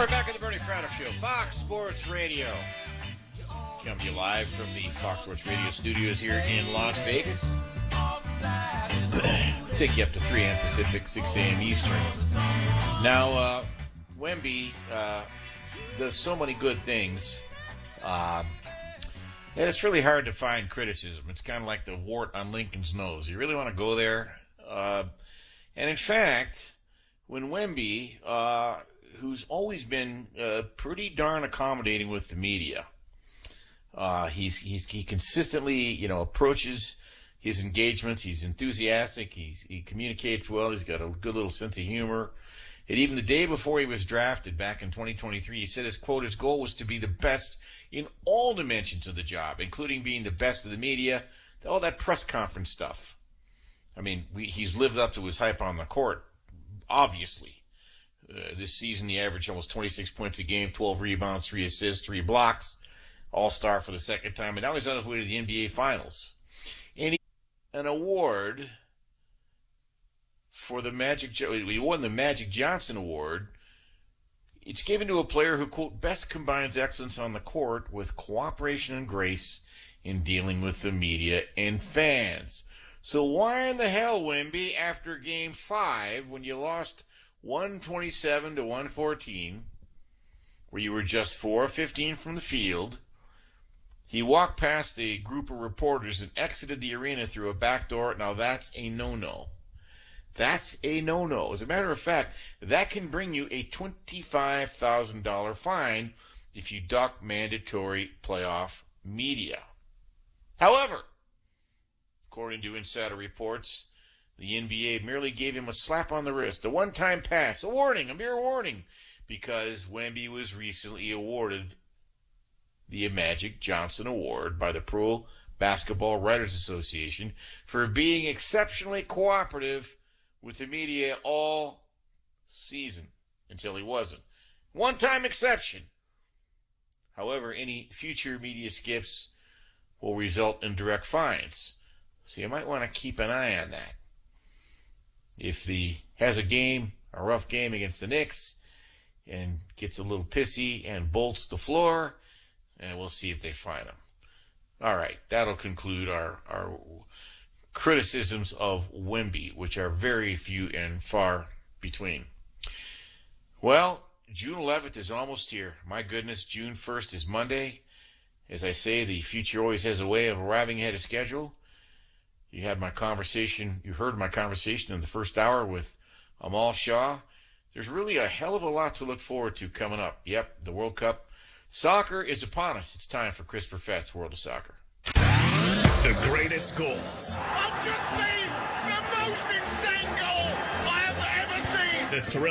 We're back at the Bernie Fratto Show, Fox Sports Radio. Coming to you live from the Fox Sports Radio studios here in Las Vegas. Take you up to 3 a.m. Pacific, 6 a.m. Eastern. Now, Wemby does so many good things, and it's really hard to find criticism. It's kind of like the wart on Lincoln's nose. You really want to go there? And in fact, when Wemby, who's always been pretty darn accommodating with the media, he consistently, approaches his engagements. He's enthusiastic. He communicates well. He's got a good little sense of humor. And even the day before he was drafted back in 2023, he said his goal was to be the best in all dimensions of the job, including being the best of the media, all that press conference stuff. I mean, he's lived up to his hype on the court, obviously. This season, he averaged almost 26 points a game, 12 rebounds, 3 assists, 3 blocks, all-star for the second time, and now he's on his way to the NBA Finals. And an award for the he won the Magic Johnson Award. It's given to a player who, quote, best combines excellence on the court with cooperation and grace in dealing with the media and fans. So why in the hell, Wemby, after Game 5, when you lost 127 to 114, where you were just 4 of 15 from the field, he walked past a group of reporters and exited the arena through a back door? Now that's a no-no. That's a no-no. As a matter of fact, that can bring you a $25,000 fine if you duck mandatory playoff media. However, according to insider reports, the NBA merely gave him a slap on the wrist, a one-time pass, a mere warning, because Wemby was recently awarded the Magic Johnson Award by the Pro Basketball Writers Association for being exceptionally cooperative with the media all season until he wasn't. One-time exception. However, any future media skips will result in direct fines. So you might want to keep an eye on that. If he has a rough game against the Knicks, and gets a little pissy and bolts the floor, and we'll see if they fine him. All right, that'll conclude our criticisms of Wemby, which are very few and far between. Well, June 11th is almost here. My goodness, June 1st is Monday. As I say, the future always has a way of arriving ahead of schedule. You heard my conversation in the first hour with Amal Shaw. There's really a hell of a lot to look forward to coming up. Yep, the World Cup. Soccer is upon us. It's time for Chris Perfett's World of Soccer. The greatest goals. I've just seen the most insane goal I have ever seen. The thrill.